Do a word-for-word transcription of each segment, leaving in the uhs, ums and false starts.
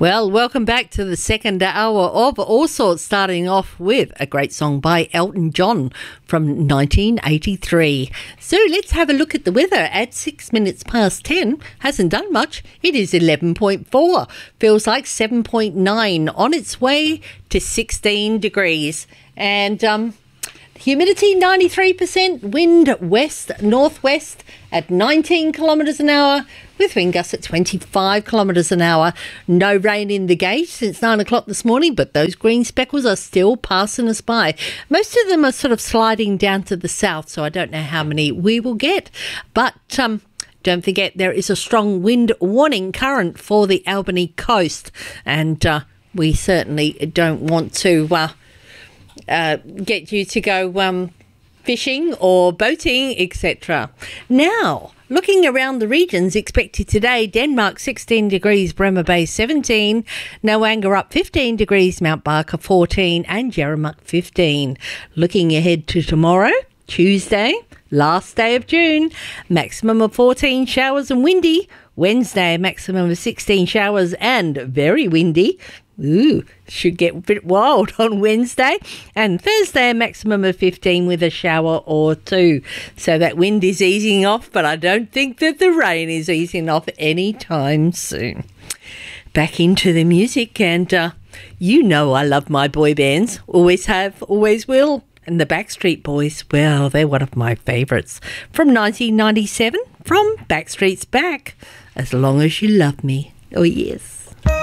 Well, welcome back to the second hour of All Sorts, starting off with a great song by Elton John from nineteen eighty-three. So let's have a look at the weather at six minutes past ten. Hasn't done much. It is eleven point four. Feels like seven point nine, on its way to sixteen degrees. And um, humidity ninety-three percent, wind west northwest at nineteen kilometres an hour, with wind gusts at twenty-five kilometres an hour. No rain in the gate since nine o'clock this morning, but those green speckles are still passing us by. Most of them are sort of sliding down to the south, so I don't know how many we will get. But um, don't forget, there is a strong wind warning current for the Albany coast, and uh, we certainly don't want to uh, uh, get you to go um, fishing or boating, et cetera. Now, looking around the regions expected today, Denmark sixteen degrees, Bremer Bay seventeen, Noanga up fifteen degrees, Mount Barker fourteen, and Jerrimuck fifteen. Looking ahead to tomorrow, Tuesday, last day of June, maximum of fourteen, showers and windy. Wednesday, maximum of sixteen, showers and very windy. Ooh, should get a bit wild on Wednesday. And Thursday, a maximum of fifteen with a shower or two. So that wind is easing off, but I don't think that the rain is easing off anytime soon. Back into the music, and uh, you know I love my boy bands. Always have, always will. And the Backstreet Boys, well, they're one of my favourites. From nineteen ninety-seven, from Backstreet's Back. As Long As You Love Me. Oh, yes.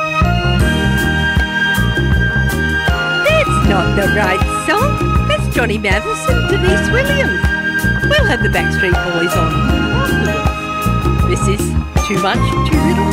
Not the right song. That's Johnny Mathis and Denise Williams. We'll have the Backstreet Boys on afterwards. This is Too Much, Too Little.